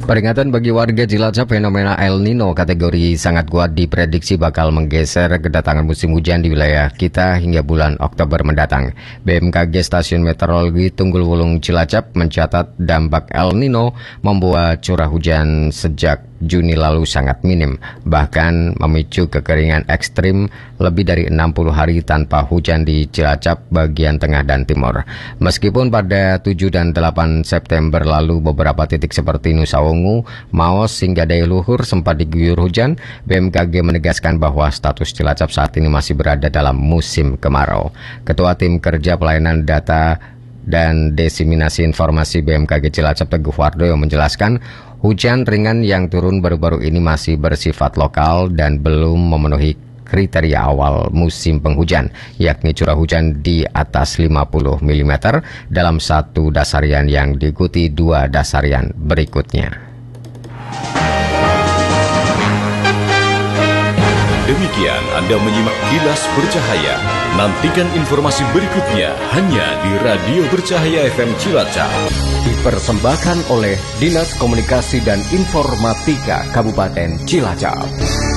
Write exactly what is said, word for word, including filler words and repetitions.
Peringatan bagi warga Cilacap, fenomena El Nino kategori sangat kuat diprediksi bakal menggeser kedatangan musim hujan di wilayah kita hingga bulan Oktober mendatang. B M K G Stasiun Meteorologi Tunggul Wulung Cilacap mencatat dampak El Nino membuat curah hujan sejak Juni lalu sangat minim, bahkan memicu kekeringan ekstrim lebih dari enam puluh hari tanpa hujan di Cilacap bagian tengah dan timur. Meskipun pada tujuh dan delapan September lalu beberapa titik seperti Nusa Ungu, Maos hingga Dayluhur sempat diguyur hujan, B M K G menegaskan bahwa status Cilacap saat ini masih berada dalam musim kemarau. Ketua Tim Kerja Pelayanan Data dan Diseminasi Informasi B M K G Cilacap Teguh Wardoyo menjelaskan, hujan ringan yang turun baru-baru ini masih bersifat lokal dan belum memenuhi kriteria awal musim penghujan, yakni curah hujan di atas lima puluh milimeter dalam satu dasarian yang diikuti dua dasarian berikutnya. Demikian Anda menyimak Kilas Bercahaya. Nantikan informasi berikutnya hanya di Radio Bercahaya F M Cilacap. Dipersembahkan oleh Dinas Komunikasi dan Informatika Kabupaten Cilacap.